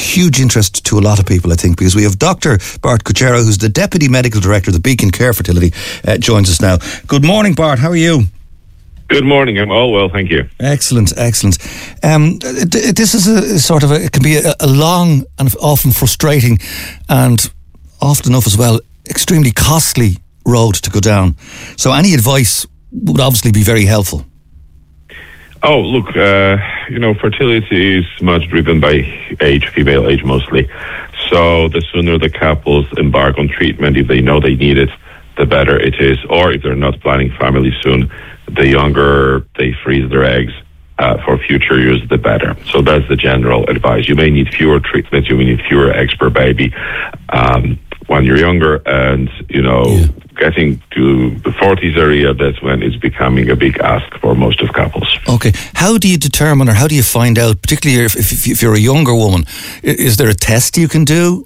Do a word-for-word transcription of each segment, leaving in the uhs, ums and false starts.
huge interest to a lot of people, I think, because we have Doctor Bart Kuchera, who's the Deputy Medical Director of the Beacon Care Fertility, uh, joins us now. Good morning, Bart. How are you? Good morning. I'm all well, thank you. Excellent, excellent. Um, this is a sort of a, it can be a, a long and often frustrating and often enough as well, extremely costly road to go down. So any advice would obviously be very helpful. Oh, look, uh, you know, fertility is much driven by age, female age mostly. So the sooner the couples embark on treatment, if they know they need it, the better it is. Or if they're not planning family soon, the younger they freeze their eggs uh, for future use, the better. So that's the general advice. You may need fewer treatments, you may need fewer eggs per baby um, when you're younger, and, you know, yeah. getting to the forties area, that's when it's becoming a big ask for most of couples. Okay. How do you determine, or how do you find out, particularly if, if, if you're a younger woman, is there a test you can do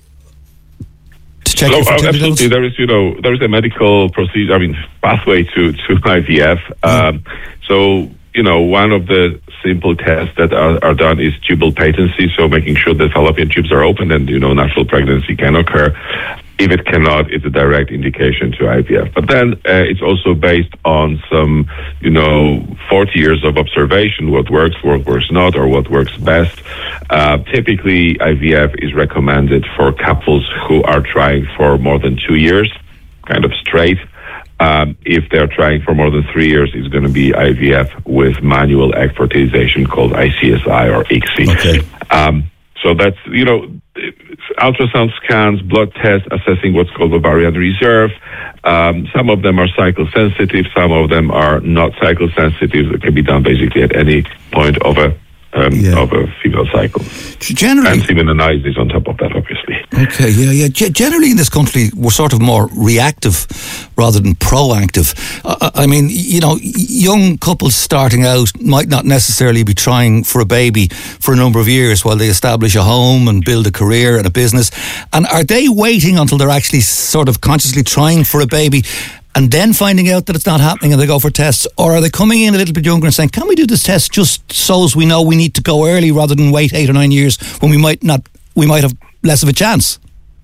to check so, your fertility absolutely. levels? There is, you know, there is a medical procedure, I mean, pathway to, to I V F. Yeah. Um, so, you know, one of the simple tests that are, are done is tubal patency, so making sure the fallopian tubes are open and, you know, natural pregnancy can occur. If it cannot, it's a direct indication to I V F. But then uh, it's also based on some, you know, forty years of observation, what works, what works not, or what works best. Uh, typically, I V F is recommended for couples who are trying for more than two years, kind of straight. Um, if they're trying for more than three years, it's going to be I V F with manual egg fertilization called I C S I or I C S I. Okay. Um, so that's, you know, ultrasound scans, blood tests, assessing what's called ovarian reserve. Um, some of them are cycle sensitive, some of them are not cycle sensitive. It can be done basically at any point of a um, yeah. of a female cycle. Generally, and semen analysis on top of that, obviously. Okay, yeah, yeah. G- generally in this country, we're sort of more reactive rather than proactive. I, I mean, you know, young couples starting out might not necessarily be trying for a baby for a number of years while they establish a home and build a career and a business. And are they waiting until they're actually sort of consciously trying for a baby and then finding out that it's not happening and they go for tests? Or are they coming in a little bit younger and saying, can we do this test just so as we know we need to go early rather than wait eight or nine years when we might not, we might have less of a chance?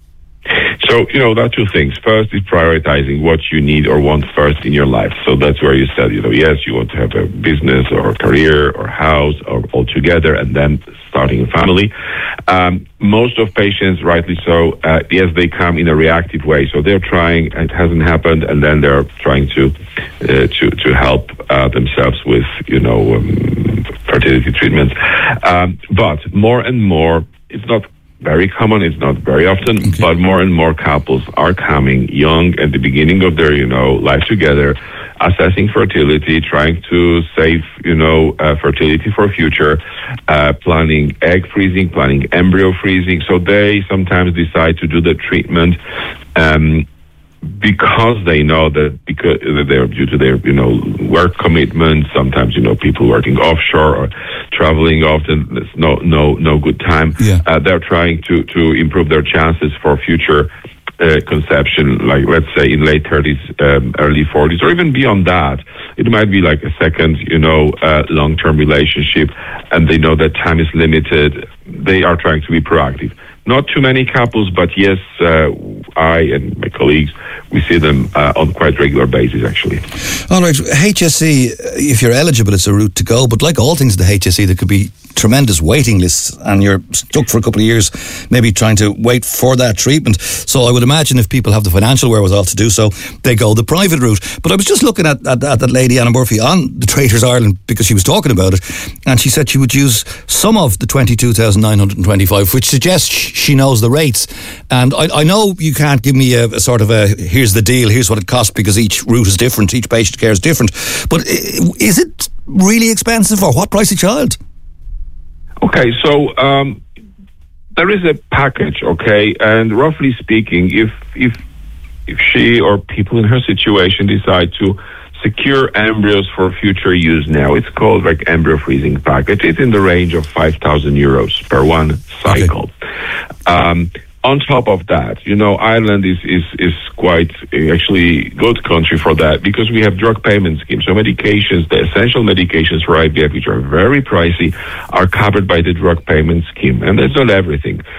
So, you know, there are two things. First is prioritizing what you need or want first in your life. So that's where you said, you know, yes, you want to have a business or a career or house or all together, and then starting a family. Um, most of patients, rightly so, uh, yes, they come in a reactive way. So they're trying, it hasn't happened, and then they're trying to uh, to to help uh, themselves with, you know, um, fertility treatments. Um, but more and more, it's not very common, it's not very often, okay. but more and more couples are coming young at the beginning of their, you know, life together, assessing fertility, trying to save, you know, uh, fertility for future, uh, planning egg freezing, planning embryo freezing. So they sometimes decide to do the treatment um, because they know that because they're due to their, you know, work commitments. Sometimes, you know, people working offshore or traveling often, there's no no no good time. Yeah. Uh, they're trying to to improve their chances for future uh, conception, like let's say in late thirties, um, early forties, or even beyond that. It might be like a second, you know, uh, long-term relationship, and they know that time is limited. They are trying to be proactive. Not too many couples, but yes, uh, I and my colleagues, we see them uh, on quite regular basis, actually. All right, H S E, if you're eligible, it's a route to go. But like all things in the H S E, there could be tremendous waiting lists, and you're stuck for a couple of years, maybe trying to wait for that treatment. So I would imagine if people have the financial wherewithal to do so, they go the private route. But I was just looking at, at, at that lady, Anna Murphy, on the Traders Ireland, because she was talking about it, and she said she would use some of the twenty-two thousand nine hundred twenty-five, which suggests she knows the rates. And I, I know you can't give me a, a sort of a, here's the deal, here's what it costs, because each route is different, each patient care is different. But is it really expensive, or what price a child? Okay, so um, there is a package, okay, and roughly speaking, if if if she or people in her situation decide to secure embryos for future use now, it's called like embryo freezing package. It's in the range of five thousand euros per one cycle. Okay. Um, on top of that, you know, Ireland is, is, is quite uh, actually good country for that, because we have drug payment schemes. So medications, the essential medications for I V F, which are very pricey, are covered by the drug payment scheme. And that's not everything.